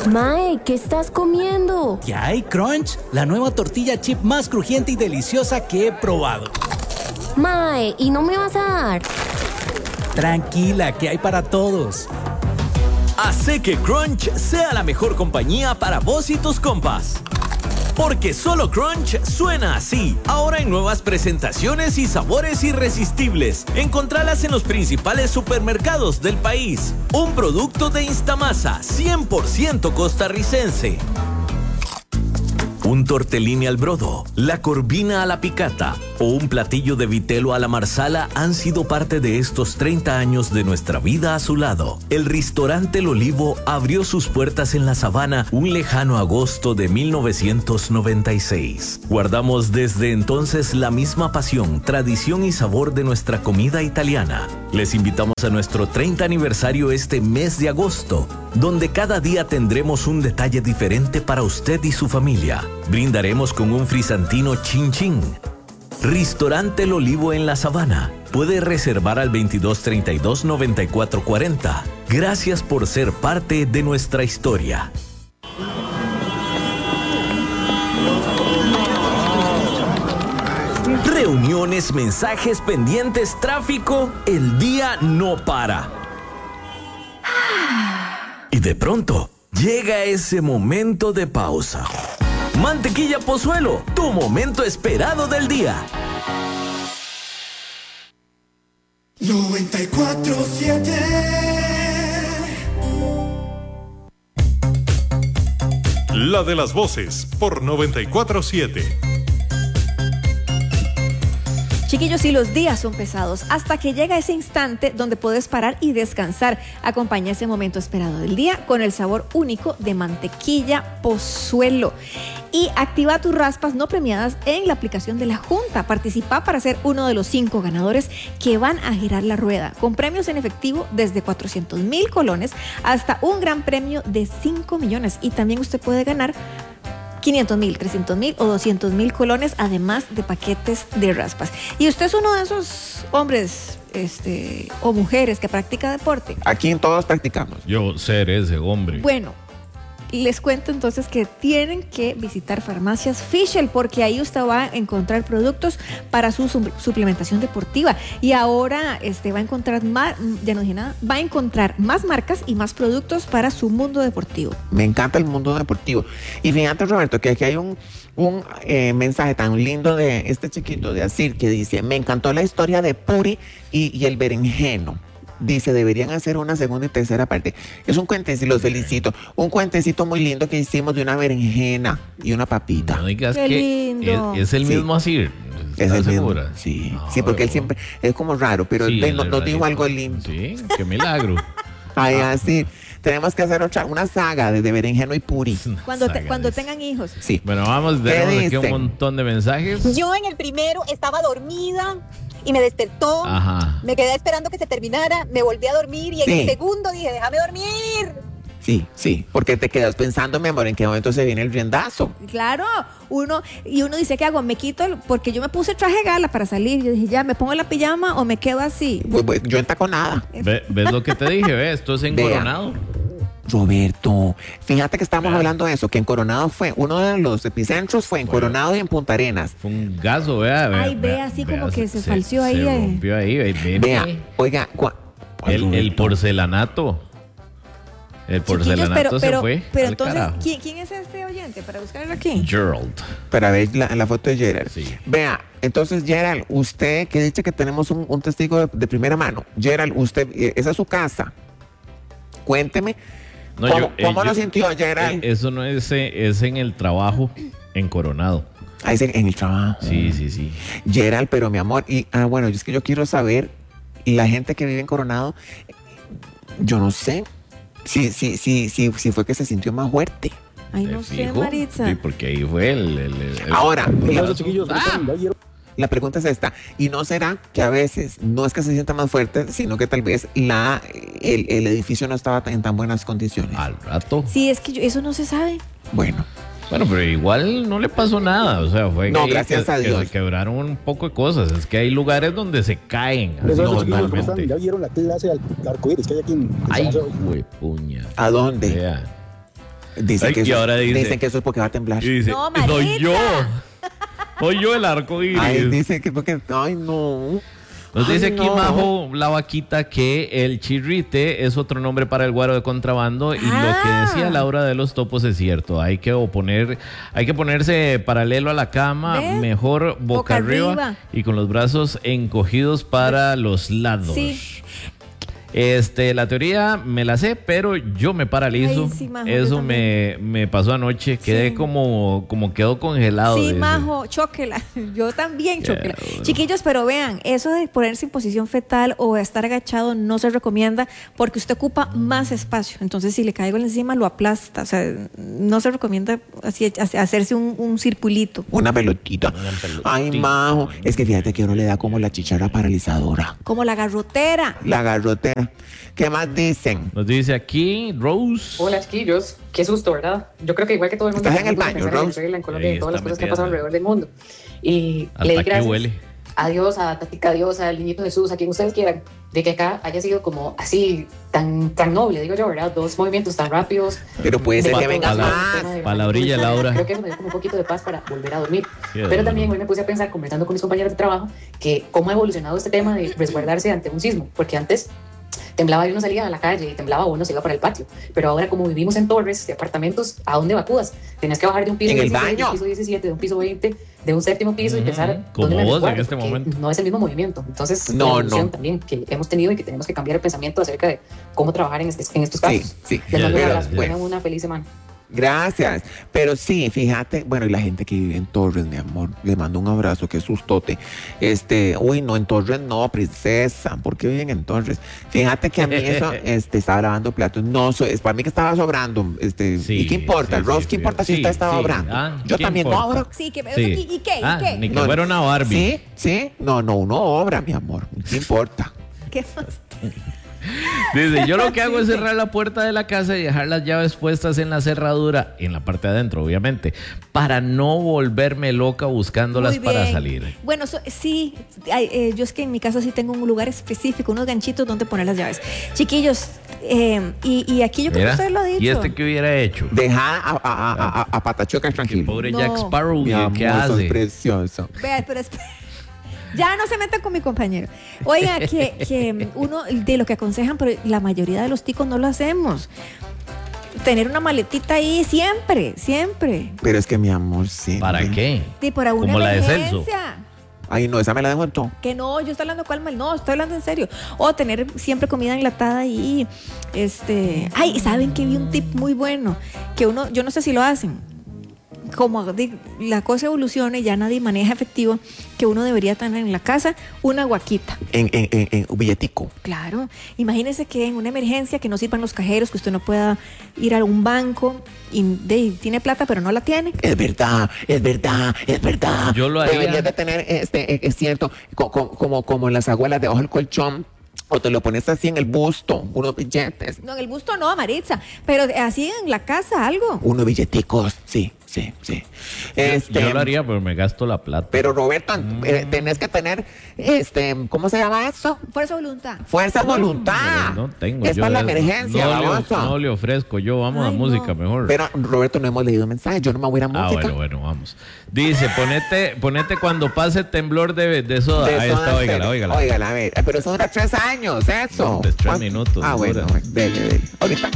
Mae, ¿qué estás comiendo? ¿Qué hay, Crunch? La nueva tortilla chip más crujiente y deliciosa que he probado. Mae, ¿y no me vas a dar? Tranquila, que hay para todos. Hace que Crunch sea la mejor compañía para vos y tus compas. Porque solo Crunch suena así. Ahora en nuevas presentaciones y sabores irresistibles. Encontralas en los principales supermercados del país. Un producto de Instamasa, 100% costarricense. Un tortellini al brodo, la corvina a la picata o un platillo de vitelo a la marsala han sido parte de estos 30 años de nuestra vida a su lado. El restaurante El Olivo abrió sus puertas en La Sabana un lejano agosto de 1996. Guardamos desde entonces la misma pasión, tradición y sabor de nuestra comida italiana. Les invitamos a nuestro 30 aniversario este mes de agosto, donde cada día tendremos un detalle diferente para usted y su familia. Brindaremos con un frisantino chin chin. Restaurante El Olivo en La Sabana. Puede reservar al 2232-9440. Gracias por ser parte de nuestra historia. Reuniones, mensajes, pendientes, tráfico. El día no para. Y de pronto, llega ese momento de pausa. Mantequilla Pozuelo, tu momento esperado del día. 94.7. La de las voces por 94.7. Chiquillos, y los días son pesados hasta que llega ese instante donde puedes parar y descansar. Acompaña ese momento esperado del día con el sabor único de Mantequilla Pozuelo. Y activa tus raspas no premiadas en la aplicación de la Junta. Participa para ser uno de los 5 ganadores que van a girar la rueda, con premios en efectivo desde 400,000 colones hasta un gran premio de 5 millones. Y también usted puede ganar 500,000, 300,000 o 200,000 colones, además de paquetes de raspas. ¿Y usted es uno de esos hombres o mujeres que practica deporte? Aquí en todos practicamos. Yo ser ese hombre. Bueno, les cuento entonces que tienen que visitar Farmacias Fischel, porque ahí usted va a encontrar productos para su suplementación deportiva. Y ahora va a encontrar más, ya no dije nada, va a encontrar más marcas y más productos para su mundo deportivo. Me encanta el mundo deportivo. Y fíjate, Roberto, que aquí hay un mensaje tan lindo de este chiquito de Asir que dice: me encantó la historia de Puri y el berenjeno. Dice, deberían hacer una segunda y tercera parte. Es un cuentecito, los felicito. Un cuentecito muy lindo que hicimos de una berenjena y una papita. No digas Qué que lindo. es el mismo Asir. Es el mismo. Segura? Sí, No, sí, porque él siempre es como raro, pero sí, nos dijo algo lindo. Sí, qué milagro. Ay, así. Tenemos que hacer una saga de berenjeno y Puri. Cuando tengan hijos. Sí. Bueno, vamos, tenemos aquí un montón de mensajes. Yo en el primero estaba dormida y me despertó. Ajá. Me quedé esperando que se terminara, me volví a dormir y en Sí. el segundo dije, déjame dormir. Sí, porque te quedas pensando, mi amor, en qué momento se viene el riendazo. Claro, uno dice, ¿qué hago? Me quito, porque yo me puse traje gala para salir. Yo dije, ya, ¿me pongo la pijama o me quedo así? Pues, yo entaconada. ¿Ves lo que te dije? ¿Ves? Esto es en Vea. Coronado. Roberto, fíjate que estamos hablando de eso, que en Coronado uno de los epicentros fue en Coronado y en Punta Arenas. Fue un gaso, vea. Ay, ve así como que se falció ahí. Se rompió ahí, ve. Vea, oiga, El porcelanato. El porcelanato se fue. Pero al entonces, carajo. ¿quién es este oyente? Para buscarlo aquí. Gerald. para ver la foto de Gerald. Sí. Vea, entonces Gerald, usted que dice que tenemos un testigo de primera mano. Gerald, usted, esa es su casa. Cuénteme, No, ¿cómo lo sintió Gerald? Eso no es en el trabajo en Coronado. Ah, es en el trabajo. Sí. Gerald, pero mi amor, bueno, es que yo quiero saber, la gente que vive en Coronado, yo no sé si fue que se sintió más fuerte. Ay, no sé, Fijo. Maritza. Sí, porque ahí fue el Ahora, la pregunta es esta, ¿y no será que a veces no es que se sienta más fuerte, sino que tal vez el edificio no estaba en tan buenas condiciones? al rato. Sí, es que eso no se sabe. Bueno, Pero igual no le pasó nada. O sea, fue No, que, gracias a que Dios. se quebraron un poco de cosas. Es que hay lugares donde se caen así normalmente. ¿Ya vieron la clase de arcoíris que hay aquí en Ay, San José? güey, puña. ¿a dónde? Vea. Dicen, Ay, que y eso, ahora dice- dicen que eso es porque va a temblar. Y dice, No, soy yo. Maritza. Soy yo el arco iris. Ay, dicen que porque... Ay, no. Nos dice Ay, aquí, no. Majo, la vaquita, que el chirrite es otro nombre para el guaro de contrabando. Y lo que decía Laura de los topos es cierto. Hay que ponerse paralelo a la cama, ¿Ve? mejor boca Boca arriba arriba. y con los brazos encogidos para los lados. Sí. La teoría me la sé, pero yo me paralizo. Ay, sí, Majo, yo Eso también. me pasó anoche. Quedé Sí. como quedó congelado. Sí, de ese. Majo, chóquela. Yo también chóquela. bueno. Chiquillos, pero vean, eso de ponerse en posición fetal o estar agachado no se recomienda porque usted ocupa más espacio. Entonces, si le caigo encima, lo aplasta. O sea, no se recomienda así hacerse un circulito. Una pelotita. pelotita. Ay, Majo. Es que fíjate que uno le da como la chicharra paralizadora. Como la garrotera. La garrotera. ¿Qué más dicen? Nos dice aquí Rose. Hola, chiquillos. Qué susto, ¿verdad? Yo creo que igual que todo el mundo. ¿Estás en el tenemos que baño, pensar en Rose? Venezuela, en Colombia Ahí y todas las está cosas que han pasado metiendo. alrededor del mundo. Y Hasta le di aquí gracias huele. a Dios, a Tatica Dios, al Niñito Jesús, a quien ustedes quieran, de que acá haya sido como así, tan noble, digo yo, ¿verdad? Dos movimientos tan rápidos. Pero puede ser De que todo, vengas todo el más. tema de Palabrilla, manipular. Laura. Creo que eso me dio como un poquito de paz para volver a dormir. Qué Pero duro. también hoy me puse a pensar, conversando con mis compañeros de trabajo, que cómo ha evolucionado este tema de resguardarse ante un sismo. Porque antes temblaba y uno salía a la calle y temblaba uno se iba para el patio. Pero ahora, como vivimos en torres de apartamentos, ¿a dónde evacuas? Tenías que bajar de un piso En el 16, de baño. un piso 17, de un piso 20, de un séptimo piso y pensar como dónde me vos en resguardo, este porque momento. no es el mismo movimiento. Entonces, No, una evolución no. también que hemos tenido y que tenemos que cambiar el pensamiento acerca de cómo trabajar en estos casos. Sí. Les mando un Ya, abrazo, ya. tengan una feliz semana. Gracias. Pero sí, fíjate, bueno, y la gente que vive en Torres, mi amor, le mando un abrazo, qué sustote. Uy, no, en Torres no, princesa, ¿por qué viven en Torres? Fíjate que a mí eso, estaba lavando platos, no, es para mí que estaba sobrando, Sí, ¿y qué importa? sí, Ross, sí, ¿qué sí. importa si Sí, usted estaba sí. obrando? Ah, Yo ¿qué también no importa? obro. Sí, Sí. ¿y qué? Ni que No, fuera una Barbie. Sí, no, uno obra, mi amor, ¿qué importa? ¿Qué más? Dice, yo lo que hago es cerrar la puerta de la casa y dejar las llaves puestas en la cerradura, en la parte de adentro, obviamente, para no volverme loca buscándolas Muy para bien. salir. Bueno, sí, yo es que en mi casa sí tengo un lugar específico, unos ganchitos donde poner las llaves. Chiquillos, y aquí yo creo Mira, que usted lo ha dicho. ¿y este qué hubiera hecho? Deja a Patachuca Que tranquilo. pobre No. Jack Sparrow, Mi amor, ¿qué sos hace? precioso. Vea, pero ya no se metan con mi compañero. Oiga, que uno de lo que aconsejan, pero la mayoría de los ticos no lo hacemos. Tener una maletita ahí siempre. Pero es que mi amor, sí. ¿Para qué? Y para una Como la de Celso. emergencia. Ay, no, esa me la dejo en todo. Que no, yo estoy hablando cuál mal, no, estoy hablando en serio. O tener siempre comida enlatada ahí. Ay, ¿saben que vi un tip muy bueno? Que uno, yo no sé si lo hacen. Como la cosa evoluciona y ya nadie maneja efectivo, que uno debería tener en la casa una guaquita. En un billetico. Claro, imagínese que en una emergencia que no sirvan los cajeros, que usted no pueda ir a un banco y tiene plata pero no la tiene. Es verdad. Yo lo haría. Deberías de tener, es cierto, como en las abuelas debajo del colchón, o te lo pones así en el busto, unos billetes, No, en el busto no, Maritza, pero así en la casa algo. unos billeticos, sí. Yo lo haría, pero me gasto la plata. Pero Roberto, tenés que tener, ¿cómo se llama eso? Fuerza de voluntad. Fuerza de voluntad. No tengo. Es yo para la eso. emergencia, baboso. No le ofrezco yo. Vamos a Ay, música no. mejor. Pero Roberto, no hemos leído mensajes, yo no me voy a ir a música. Bueno, vamos. Dice, ponete cuando pase temblor de soda. De Ahí Soda está, Stereo. óigala. Óigala, a ver, pero eso dura 3 años, eso. No, 3 minutos. Ah, bueno, dura. dele. Ahorita.